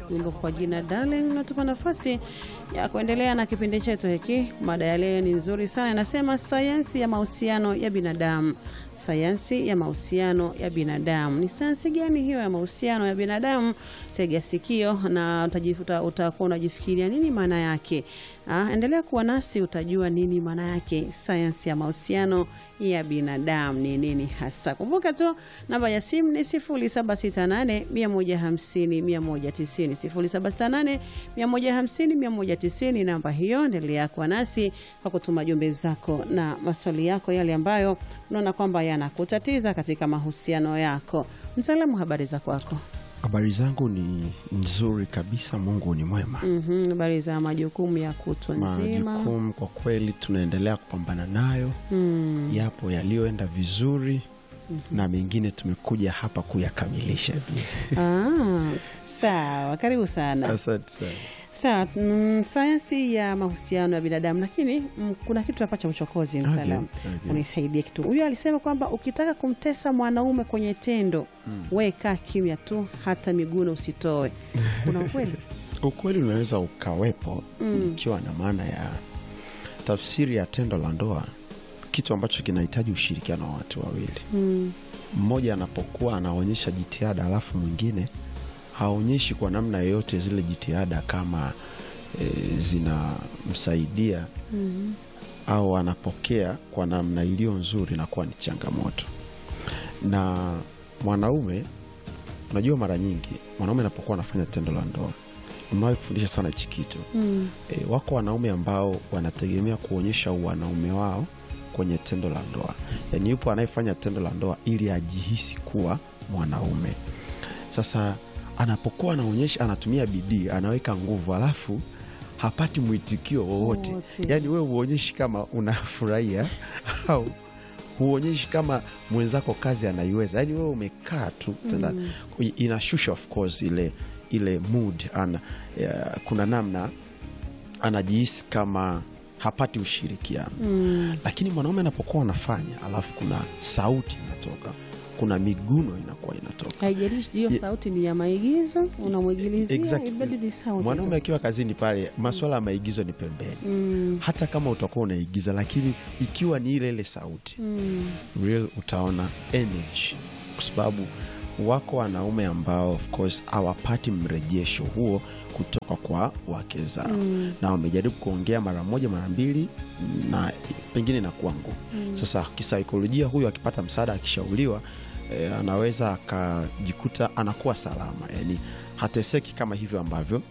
wimbo kwa jina Darling, natupa nafasi ya kuendelea na kipindi chetu hiki. Mada ya leo ni nzuri sana, inasema sayansi ya mahusiano ya binadamu. Sayansi ya mahusiano ya binadamu. Ni sayansi gani hiyo ya mahusiano ya binadamu? Tega sikio na utakuwa unajifikiria nini maana yake. Endelea kuwa nasi utajua nini maana yake. Sayansi ya mahusiano ya binadamu ni nini hasa? Kumbuka tu namba ya simu ni 0768 150 190, 0768 150 190. Namba hiyo, endelea kuwa nasi kwa kutuma jumbe zako na maswali yako yale ambayo unaona kwamba yanakutatiza katika mahusiano yako. Mtaalamu, habari za kwako? Habari zangu ni nzuri kabisa, Mungu ni mwema. Habari za majukumu ya kutwa nzima? Majukumu kwa kweli tunaendelea kupambana nayo. Yapo yaliyoenda vizuri na mengine tumekuja hapa kuyakamilisha. Sawa, karibu sana. Asante sana. Sawa, sayansi ya mahusiano ya binadamu, lakini kuna kitu hapa cha uchokozi, mtaalamu. Unisaidia kitu. Huyu alisema kwamba ukitaka kumtesa mwanaume kwenye tendo, wewe kaa kimya tu, hata miguno usitoe. Kuna ukweli? Ukweli unaweza ukawepo, ikiwa na maana ya tafsiri ya tendo la ndoa, kitu ambacho kinahitaji ushirikiano wa watu wawili. Mmoja anapokuwa anaonyesha jitihada alafu mwingine haonyeshi kwa namna yoyote zile jitihada kama zinamsaidia, au anapokea kwa namna iliyo nzuri, na kuwa ni changamoto. Na mwanaume, unajua mara nyingi mwanaume anapokuwa anafanya tendo la ndoa, unawahi kufundisha sana hichi kitu. Wako wanaume ambao wanategemea kuonyesha wanaume wao kwenye tendo la ndoa. Yaani yupo anayefanya tendo la ndoa ili ajihisi kuwa mwanaume. Sasa anapokuwa anaonyesha, anatumia bidii, anaweka nguvu, alafu hapati mwitikio wowote. Yaani wewe huonyeshi kama unafurahia au huonyeshi kama mwenzako kazi anaiweza. Yaani wewe umekaa tu, inashusha of course ile mood, kuna namna anajihisi kama hapati ushirikiano. Lakini mwanaume anapokuwa anafanya, alafu kuna sauti inatoka, kuna miguno inakuwa inatoka. Haijalishi hiyo sauti ni ya maigizo, unamwigilizia, ibadi ni sauti. Mwanaume akiwa kazini pale, masuala ya maigizo ni pembeni. Hata kama utakuwa unaigiza, lakini ikiwa ni ile sauti, real, utaona energy. Kwa sababu wako wanaume ambao of course hawapati mrejesho huo kutoka kwa wake zao. Na wamejaribu kuongea mara moja mara mbili, na pengine na kuangu. Sasa kisaikolojia, huyu akipata msaada, akishauriwa, anaweza akajikuta anakuwa salama. Yani hateseki kama hivyo ambavyo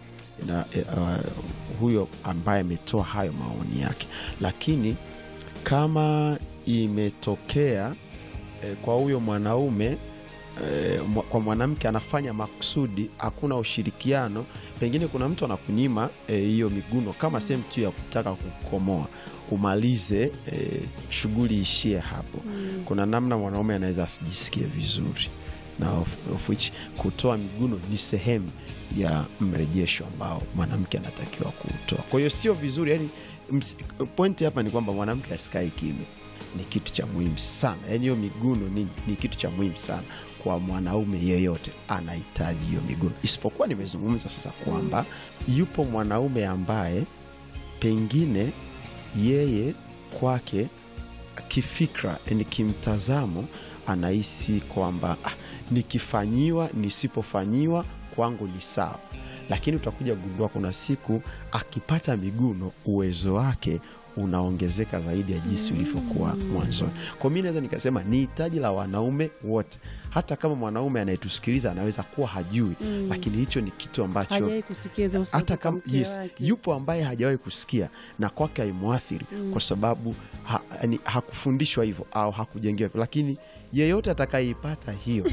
huyo ambaye ametoa hayo maoni yake. Lakini kama imetokea kwa huyo mwanaume, kwa mwanamke anafanya makusudi, hakuna ushirikiano, pengine kuna mtu anakunyima hiyo miguno kama sehemu tu ya kutaka kukomoa, umalize shughuli ishie hapo. Kuna namna mwanaume anaweza asijisikie vizuri, na of which kutoa miguno ni sehemu ya mrejesho ambao mwanamke anatakiwa kutoa. Kwa hiyo sio vizuri, yani pointi hapa ni kwamba mwanamke asikae kimya, ni kitu cha muhimu sana. Yani hiyo miguno ni kitu cha muhimu sana kwa mwanaume yeyote, anahitaji hiyo miguno. Isipokuwa nimezungumza sasa kwamba yupo mwanaume ambaye pengine yeye kwake kifikra, ni kimtazamo, anahisi kwamba nikifanyiwa, nisipofanyiwa kwangu ni sawa. Lakini utakuja gundua kuna siku akipata miguno, uwezo wake unaongezeka zaidi ya jinsi ulivyokuwa mwanzo. Kwa mimi naweza nikasema ni hitaji la wanaume wote. Hata kama mwanaume anayetusikiliza anaweza kuwa hajui, lakini hicho ni kitu ambacho hajawahi kusikia. Hata kama yupo ambaye hajawahi kusikia na kwake haimuathiri, kwa sababu hakufundishwa hivyo au hakujengewa hivyo. Lakini yeyote atakayeipata hiyo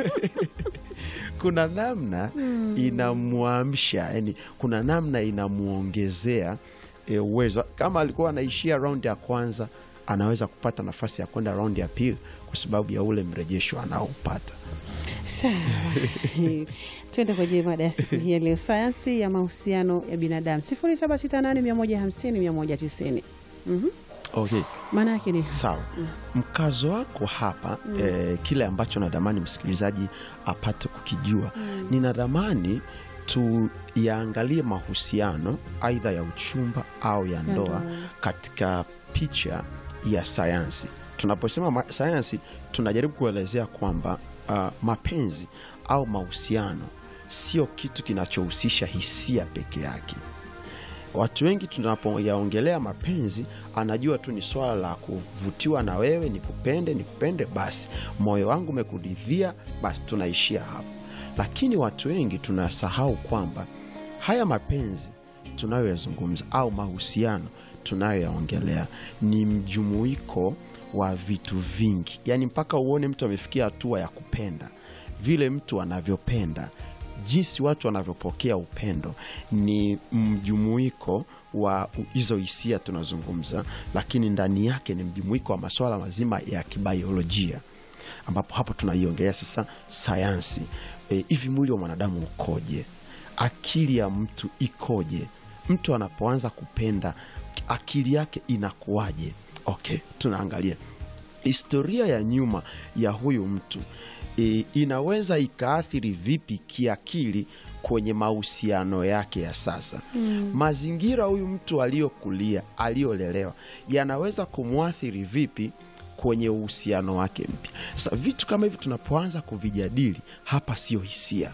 kuna namna inamuamsha, yani kuna namna inamuongezea uwezo. Kama alikuwa anaishia round ya kwanza, anaweza kupata nafasi ya kwenda round ya pili kwa sababu ya ule mrejesho anaopata. Sawa. Tuende kwenye mada ya siku hii leo, sayansi ya mahusiano ya binadamu. 0768 150 190. Okay. Maana yake ni sawa. Mkazo wako hapa, kile ambacho nadhamani msikilizaji apate kukijua. Ninadhamani tuyaangalie mahusiano aidha ya uchumba au ya ndoa katika picha ya sayansi. Tunaposema sayansi, tunajaribu kuelezea kwamba mapenzi au mahusiano sio kitu kinachohusisha hisia peke yake. Watu wengi tunapoyaongelea mapenzi, anajua tu ni swala la kuvutiwa na wewe, nikupende basi, moyo wangu umekuridhia, basi tunaishia hapo. Lakini watu wengi tunasahau kwamba haya mapenzi tunayoyazungumza au mahusiano tunayoyaongelea ni mjumuiko wa vitu vingi. Yani mpaka uone mtu amefikia hatua ya kupenda, vile mtu anavyopenda, jinsi watu wanavyopokea upendo, ni mjumuiko wa hizo hisia tunazungumza, lakini ndani yake ni mjumuiko wa masuala mazima ya kibiolojia, ambapo hapo tunaiongelea sasa sayansi. Hivi mwili wa mwanadamu ukoje? Akili ya mtu ikoje? Mtu anapoanza kupenda, akili yake inakuwaje? Okay, tunaangalia historia ya nyuma ya huyu mtu. Inaweza ikaathiri vipi kiakili kwenye mahusiano yake ya sasa. Mazingira huyu mtu aliyokulia, aliyolelewa, yanaweza kumwathiri vipi kwenye uhusiano wake mpya. Sasa vitu kama hivi tunapoanza kuvijadili hapa, sio hisia.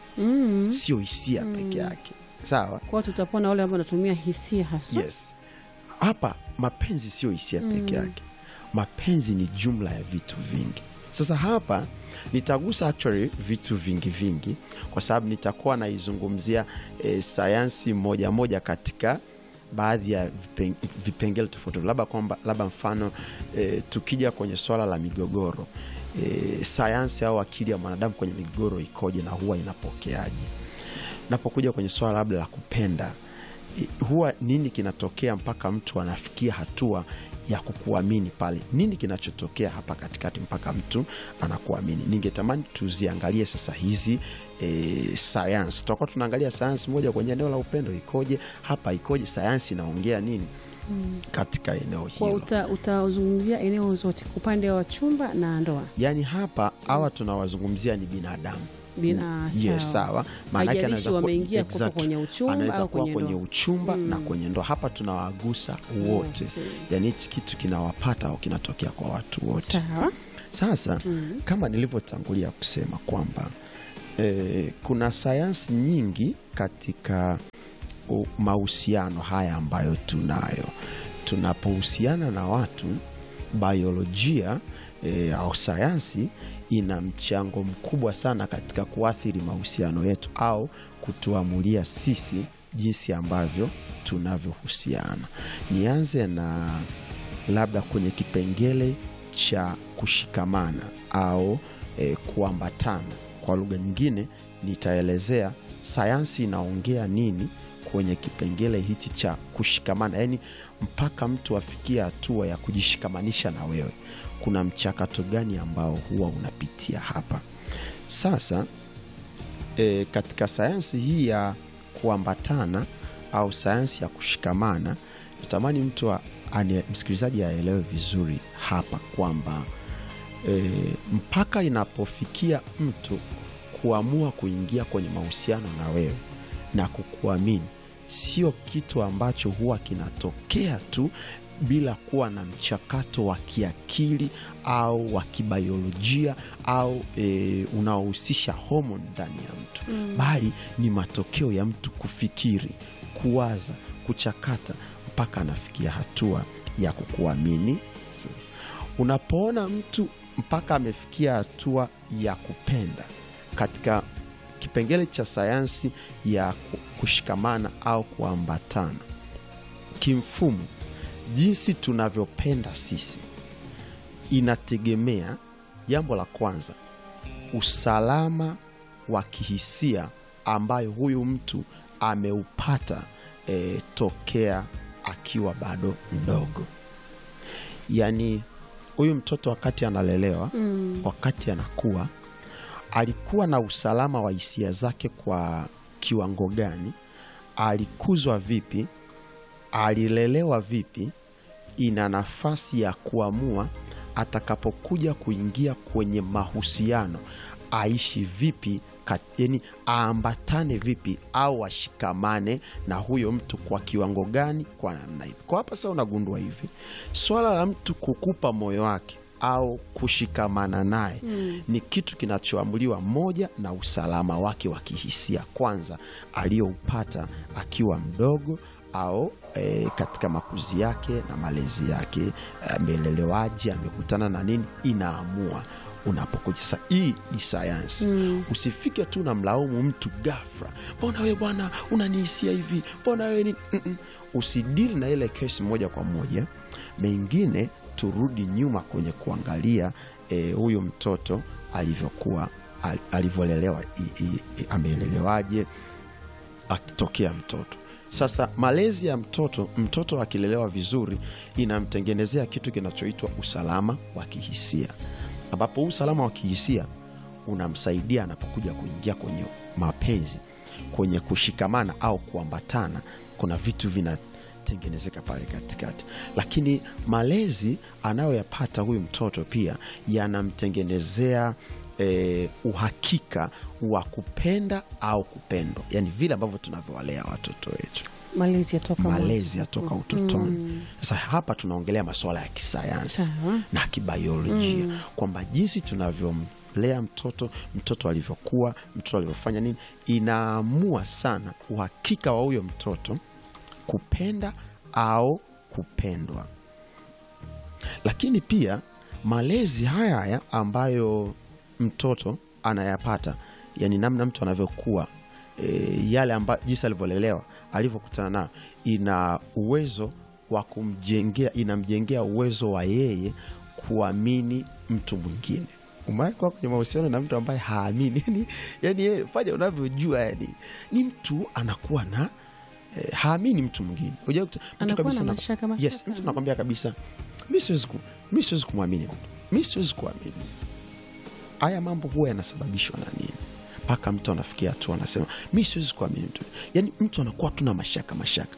Sio hisia peke yake. Sawa? Kwa tutapona wale ambao wanatumia hisia hasa. Yes. Hapa mapenzi sio hisia peke yake. Mapenzi ni jumla ya vitu vingi. Sasa hapa nitagusa actually vitu vingi kwa sababu nitakuwa naizungumzia sayansi moja katika baadhi ya vipengele tofauti. Labda mfano tukija kwenye swala la migogoro, sayansi au akili ya mwanadamu kwenye migogoro ikoje na huwa inapokeaje? Napokuja kwenye swala labda la kupenda, huwa nini kinatokea mpaka mtu anafikia hatua ya kukuamini pale? Nini kinachotokea hapa katikati mpaka mtu anakuamini? Ningetamani tuziangalie sasa hizi sayansi. Tutakuwa tunaangalia sayansi moja kwenye eneo la upendo ikoje, hapa ikoje, sayansi inaongea nini katika eneo hilo. Utazungumzia eneo zote, upande wa chumba na ndoa. Yani hapa hawa tunawazungumzia ni binadamu. Yes, sawa. Maana yake anaweza wameingia kwenye uchumba au kwenye uchumba na kwenye ndoa. Hapa tunawagusa wote. Yani hichi kitu kinawapata au kinatokea kwa watu wote. Sawa. Sasa kama nilivyotangulia kusema kwamba kuna sayansi nyingi katika mahusiano haya ambayo tunayo. Tunapohusiana na watu, biolojia au sayansi ina mchango mkubwa sana katika kuathiri mahusiano yetu au kutuamulia sisi jinsi ambavyo tunavyohusiana. Nianze na labda kwenye kipengele cha kushikamana au kuambatana. Kwa lugha nyingine nitaelezea sayansi inaongea nini kwenye kipengele hichi cha kushikamana, yani mpaka mtu afikia hatua ya kujishikamanisha na wewe. Kuna mchakato gani ambao huwa unapitia hapa? Sasa katika sayansi hii ya kuambatana au sayansi ya kushikamana, natamani mtu msikilizaji aelewe vizuri hapa kwamba mpaka inapofikia mtu kuamua kuingia kwenye mahusiano na wewe na kukuamini, sio kitu ambacho huwa kinatokea tu bila kuwa na mchakato wa kiakili au wa kibiolojia au unaohusisha homoni ndani ya mtu, bali ni matokeo ya mtu kufikiri, kuwaza, kuchakata mpaka anafikia hatua ya kukuamini. Unapoona mtu mpaka amefikia hatua ya kupenda, katika kipengele cha sayansi ya kushikamana au kuambatana, kimfumo, jinsi tunavyopenda sisi inategemea, jambo la kwanza, usalama wa kihisia ambayo huyu mtu ameupata tokea akiwa bado mdogo. Yani huyu mtoto wakati analelewa, wakati anakuwa, alikuwa na usalama wa hisia zake kwa kiwango gani? Alikuzwa vipi? Alilelewa vipi? Ina nafasi ya kuamua atakapokuja kuingia kwenye mahusiano aishi vipi yani aambatane vipi au ashikamane na huyo mtu kwa kiwango gani, kwa namna hivi. Kwa hapa sasa unagundua hivi, swala la mtu kukupa moyo wake au kushikamana naye ni kitu kinachoamuliwa moja na usalama wake wa kihisia kwanza aliyoupata akiwa mdogo au katika makuzi yake na malezi yake, amelelewaje, amekutana na nini, inaamua unapokuja. Sasa hii ni sayansi. Usifike tu na mlaumu mtu ghafla, mbona wewe bwana unanihisia hivi, mbona wewe ni usidili na ile kesi moja kwa moja. Mengine turudi nyuma kwenye kuangalia huyu mtoto alivyokuwa, alivyolelewa, amelelewaje akitokea mtoto. Sasa malezi ya mtoto akilelewa vizuri inamtengenezea kitu kinachoitwa usalama wa kihisia, ambapo usalama wa kihisia unamsaidia anapokuja kuingia kwenye mapenzi, kwenye kushikamana au kuambatana. Kuna vitu vinatengenezeka pale katikati, lakini malezi anayoyapata huyu mtoto pia yanamtengenezea uhakika wa kupenda au kupendwa, yani vile ambavyo tunavyowalea watoto wetu, malezi yatoka utotoni. Sasa hapa tunaongelea masuala ya kisayansi na kibiolojia, kwamba jinsi tunavyomlea mtoto alivyokuwa, mtoto alivyofanya nini, inaamua sana uhakika wa huyo mtoto kupenda au kupendwa. Lakini pia malezi haya ambayo mtoto anayapata, yani namna mtu anavyokuwa, yale ambayo jinsi alivyolelewa, alivyokutana nayo, ina uwezo wa kumjengea, inamjengea uwezo wa yeye kuamini mtu mwingine. Umekuwa kwenye mahusiano na mtu ambaye haamini, yani yeye fanya unavyojua, yani ni mtu anakuwa na haamini mtu mwingine. Unajua mtu kabisa na yes, mtu anakuambia kabisa mimi siwezi kumwamini mtu, mimi siwezi kuamini. Haya mambo huwa yanasababishwa na nini mpaka mtu anafikia tu anasema mimi siwezi kuamini mtu? Yani mtu anakuwa tu na mashaka.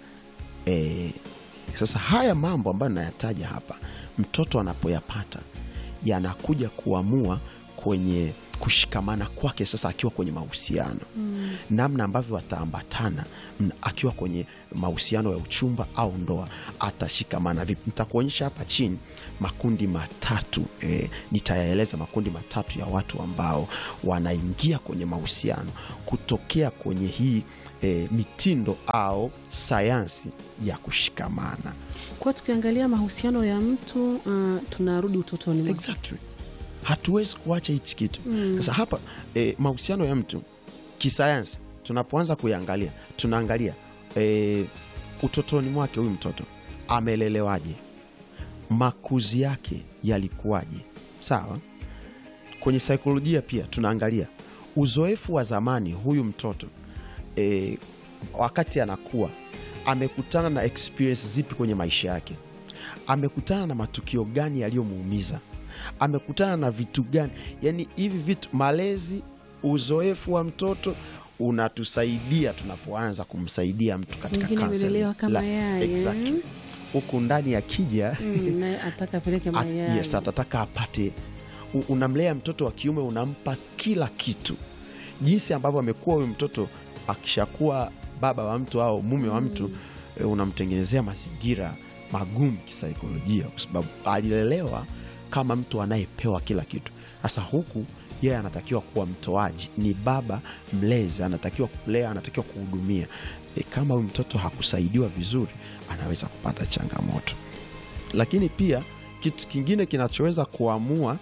Sasa haya mambo ambayo nayataja hapa, mtoto anapoyapata yanakuja kuamua kwenye kushikamana kwake sasa akiwa kwenye mahusiano, namna ambavyo ataambatana akiwa kwenye mahusiano ya uchumba au ndoa, atashikamana vipi. Nitakuonyesha hapa chini makundi matatu, nitayaeleza makundi matatu ya watu ambao wanaingia kwenye mahusiano kutokea kwenye hii mitindo au sayansi ya kushikamana. Kwa tukiangalia mahusiano ya mtu, tunarudi utotoni. Exactly. Hatuwezi kuacha hichi kitu. Sasa hapa mahusiano ya mtu kisayansi tunapoanza kuiangalia, tunaangalia utotoni mwake, huyu mtoto amelelewaje, makuzi yake yalikuwaje, sawa. Kwenye saikolojia pia tunaangalia uzoefu wa zamani, huyu mtoto wakati anakuwa amekutana na experience zipi kwenye maisha yake, amekutana na matukio gani yaliyomuumiza, amekutana na vitu gani. Yani hivi vitu, malezi, uzoefu wa mtoto unatusaidia tunapoanza kumsaidia mtu katika counseling. Exactly. Huku ndani akija ataka peleke mayai. Yes, atataka apate. Unamlea mtoto wa kiume, unampa kila kitu. Jinsi ambavyo amekuwa huyu mtoto akishakuwa baba wa mtu au mume wa mtu, unamtengenezea mazingira magumu kisaikolojia, kwa sababu alilelewa kama mtu anayepewa kila kitu. Sasa huku yeye anatakiwa kuwa mtoaji, ni baba mlezi, anatakiwa kulea, anatakiwa kuhudumia. Kama huyu mtoto hakusaidiwa vizuri, anaweza kupata changamoto. Lakini pia kitu kingine kinachoweza kuamua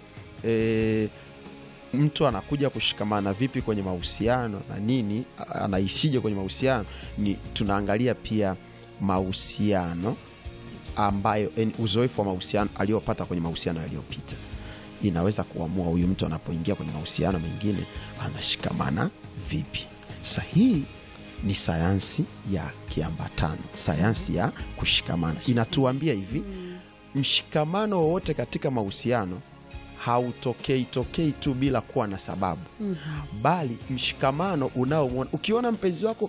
mtu anakuja kushikamana vipi kwenye mahusiano na nini, anaisije kwenye mahusiano, ni tunaangalia pia mahusiano ambayo, uzoefu wa mahusiano aliyopata kwenye mahusiano yaliyopita. Inaweza kuamua huyu mtu anapoingia kwenye mahusiano mengine anashikamana vipi. Sasa hii ni sayansi ya kiambatano, sayansi ya kushikamana. Inatuambia hivi, mshikamano wowote katika mahusiano hautokei tu bila kuwa na sababu. Bali mshikamano unaomuona, ukiona mpenzi wako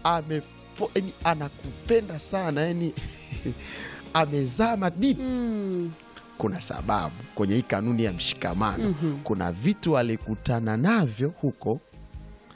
anakupenda sana, yani amezama deep, kuna sababu kwenye hii kanuni ya mshikamano. Kuna vitu alikutana navyo huko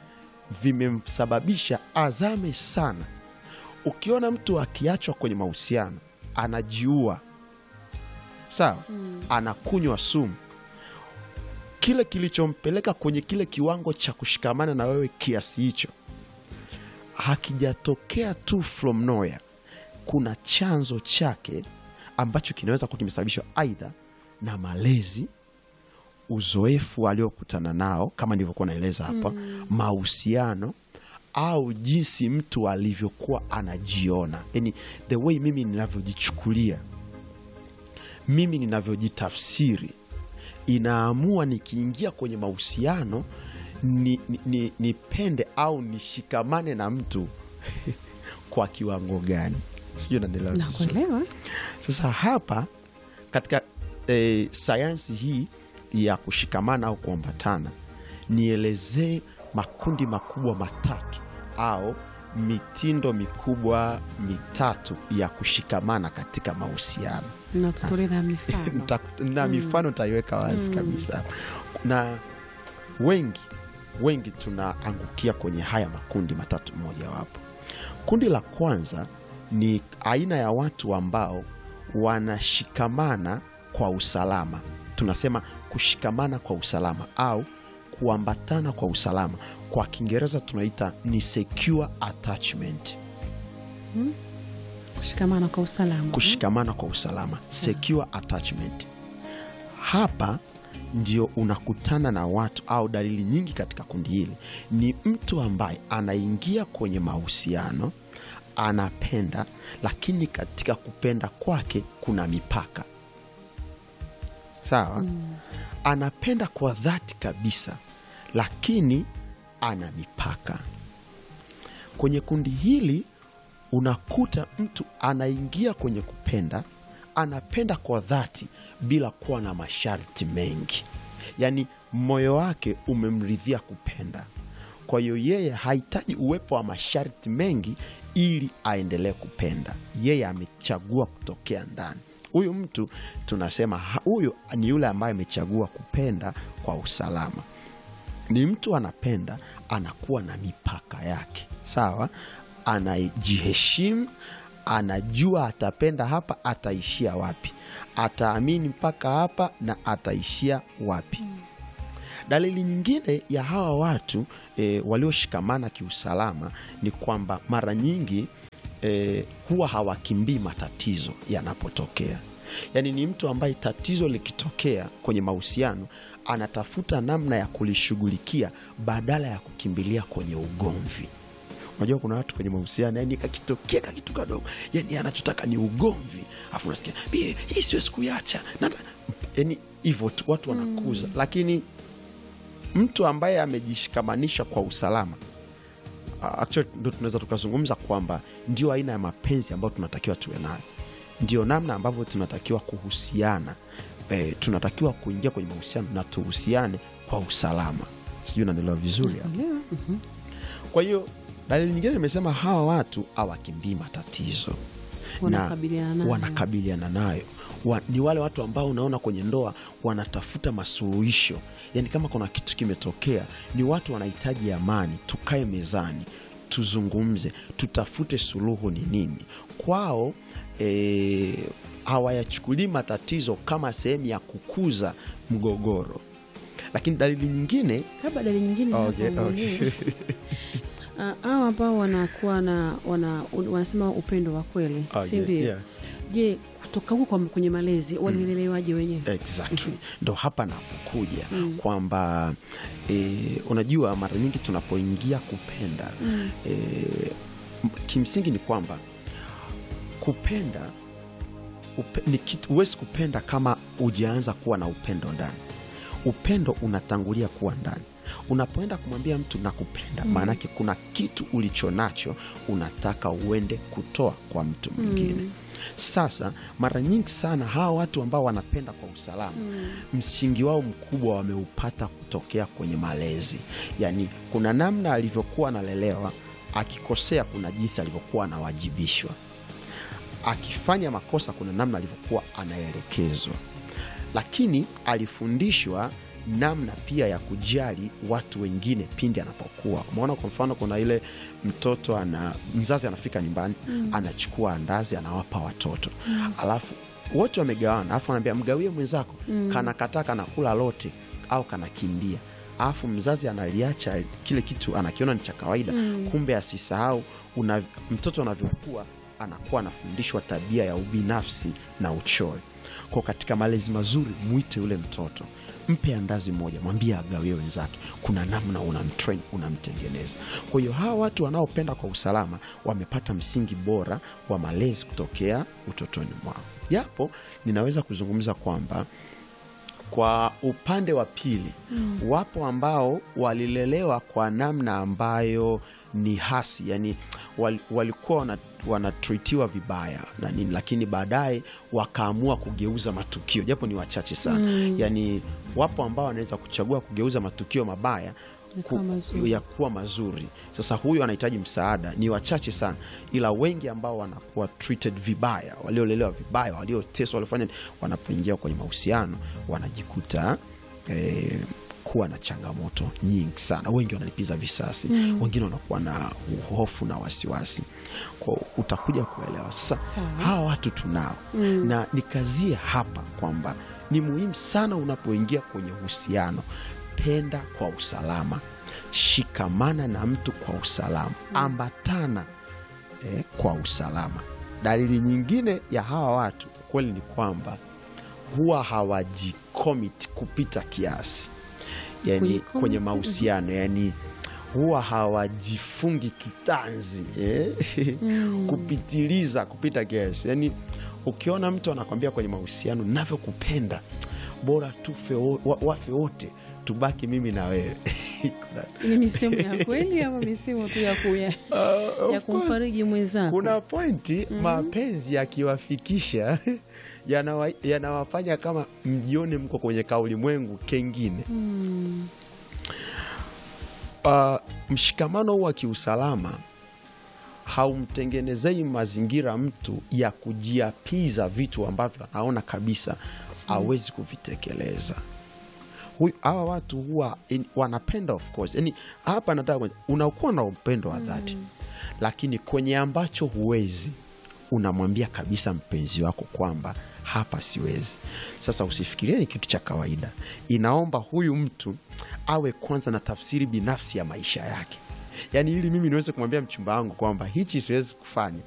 vimemsababisha azame sana. Ukiona mtu akiachwa kwenye mahusiano anajiua, sawa, anakunywa sumu, kile kilichompeleka kwenye kile kiwango cha kushikamana na wewe kiasi hicho hakijatokea tu from nowhere. Kuna chanzo chake ambacho kinaweza kuwa kimesababishwa aidha na malezi, uzoefu aliokutana nao kama nilivyokuwa naeleza hapa, mahusiano, au jinsi mtu alivyokuwa anajiona, yani the way mimi ninavyojichukulia, mimi ninavyojitafsiri, inaamua nikiingia kwenye mahusiano nipende au nishikamane na mtu kwa kiwango gani. Sijui nakuelewa. Sasa hapa katika sayansi hii ya kushikamana au kuambatana, nielezee makundi makubwa matatu au mitindo mikubwa mitatu ya kushikamana katika mahusiano. Na tutole na mifano. Na mifano taiweka wazi kabisa. Na wengi tunaangukia kwenye haya makundi matatu moja wapo. Kundi la kwanza ni aina ya watu ambao wanashikamana kwa usalama. Tunasema kushikamana kwa usalama au kuambatana kwa usalama. Kwa Kiingereza tunaita ni secure attachment. Kushikamana kwa usalama. Kushikamana kwa usalama, secure attachment. Hapa ndio unakutana na watu au dalili nyingi katika kundi hili. Ni mtu ambaye anaingia kwenye mahusiano, anapenda, lakini katika kupenda kwake kuna mipaka. Sawa? Anapenda kwa dhati kabisa, lakini ana mipaka. Kwenye kundi hili unakuta mtu anaingia kwenye kupenda, anapenda kwa dhati bila kuwa na masharti mengi. Yaani moyo wake umemridhia kupenda. Kwa hiyo yeye hahitaji uwepo wa masharti mengi ili aendelee kupenda. Yeye amechagua kutokea ndani. Huyu mtu tunasema huyu ni yule ambaye amechagua kupenda kwa usalama. Ni mtu anapenda, anakuwa na mipaka yake. Sawa? Anajiheshimu, anajua atapenda hapa, ataishia wapi, ataamini mpaka hapa na ataishia wapi. Dalili nyingine ya hawa watu walioshikamana kiusalama ni kwamba mara nyingi huwa hawakimbii matatizo yanapotokea. Yaani ni mtu ambaye tatizo likitokea kwenye mahusiano anatafuta namna ya kulishughulikia badala ya kukimbilia kwenye ugomvi. Unajua kuna watu kwenye mahusiano, yani kakitokea kitu kadogo, yani anachotaka ni ugomvi. Afu unasikia, hii siwezi kuiacha. Yani hivyo watu wanakuza. Lakini mtu ambaye amejishikamanisha kwa usalama, actually ndio tunaweza tukazungumza kwamba ndio aina ya mapenzi ambayo tunatakiwa tuwe nayo. Ndio namna ambavyo tunatakiwa kuhusiana. Tunatakiwa kuingia kwenye mahusiano na tuhusiane kwa usalama. Sijui unanielewa vizuri hapo. Kwa hiyo dalili nyingine nimesema hawa watu hawakimbii matatizo, wanakabiliana nayo. Ni wale watu ambao unaona kwenye ndoa wanatafuta masuluhisho. Yani kama kuna kitu kimetokea, ni watu wanahitaji amani, tukae mezani, tuzungumze, tutafute suluhu ni nini. Kwao hawayachukulii matatizo kama sehemu ya kukuza mgogoro. Lakini dalili nyingine, okay. Hawa ambao wanakuwa wanasema upendo wa kweli, si ndio? Yeah. Je, kutoka huko kwenye malezi walilelewaje wenyewe? Exactly. Ndo hapa napokuja kwamba unajua mara nyingi tunapoingia kupenda kimsingi ni kwamba kupenda ni kitu, huwezi kupenda kama hujaanza kuwa na upendo ndani. Upendo unatangulia kuwa ndani. Unapoenda kumwambia mtu nakupenda, maana yake kuna kitu ulichonacho unataka uende kutoa kwa mtu mwingine. Sasa mara nyingi sana hawa watu ambao wanapenda kwa usalama, msingi wao mkubwa wameupata kutokea kwenye malezi. Yani kuna namna alivyokuwa analelewa, akikosea kuna jinsi alivyokuwa anawajibishwa. Akifanya makosa kuna namna alivyokuwa anaelekezwa. Lakini alifundishwa namna pia ya kujali watu wengine pindi anapokuwa. Umeona kwa mfano kuna ile mtoto mzazi anafika nyumbani, anachukua andazi anawapa watoto. Alafu wote wamegawana, alafu anambia mgawie mwenzako, kanakataa kanakula lote au kanakimbia. Alafu mzazi analiacha kile kitu anakiona ni cha kawaida, kumbe asisahau mtoto anavyokuwa anakuwa anafundishwa tabia ya ubinafsi na uchoyo. Kwa katika malezi mazuri, muite yule mtoto, mpe andazi moja, mwambie agawie wenzake. Kuna namna unamtrain, unamtengeneza. Kwa hiyo hawa watu wanaopenda kwa usalama wamepata msingi bora wa malezi kutokea utotoni mwao. Yapo ninaweza kuzungumza kwamba kwa upande wa pili, wapo ambao walilelewa kwa namna ambayo ni hasi, yani walikuwa wanatritiwa vibaya na nini, lakini baadaye wakaamua kugeuza matukio, japo ni wachache sana. Yani wapo ambao wanaweza kuchagua kugeuza matukio mabaya ya kuwa mazuri. Sasa huyo anahitaji msaada, ni wachache sana, ila wengi ambao wanakuwa treated vibaya, waliolelewa vibaya, walioteswa, waliofanya, wanapoingia kwenye mahusiano wanajikuta kuwa na changamoto nyingi sana. Wengi wanalipiza visasi, wengine wanakuwa na hofu na wasiwasi. Kwa utakuja kuelewa sasa hawa watu tunao. Na nikazie hapa kwamba ni muhimu sana unapoingia kwenye uhusiano, penda kwa usalama, shikamana na mtu kwa usalama, ambatana kwa usalama. Dalili nyingine ya hawa watu kweli ni kwamba huwa hawajicommit kupita kiasi, yani kwenye mahusiano, yani huwa hawajifungi kitanzi kupitiliza, kupita kiasi. Yani ukiona mtu anakwambia kwenye mahusiano, ninavyokupenda, bora tufe wafe wote, tubaki mimi na wewe. Ni misemo ya kweli ama misemo tu ya kumfariji mwenzako? Kuna pointi mapenzi yakiwafikisha yanawafanya kama mjione mko kwenye kaulimwengu kengine. Mshikamano wa kiusalama haumtengenezei mazingira mtu ya kujiapiza vitu ambavyo anaona kabisa hawezi kuvitekeleza. Hawa watu huwa wanapenda, of course. Yani hapa nataka unakuwa na upendo wa dhati, lakini kwenye ambacho huwezi unamwambia kabisa mpenzi wako kwamba hapa siwezi. Sasa usifikirie ni kitu cha kawaida. Inaomba huyu mtu awe kwanza na tafsiri binafsi ya maisha yake. Yani ili mimi niweze kumwambia mchumba wangu kwamba hichi siwezi kufanya,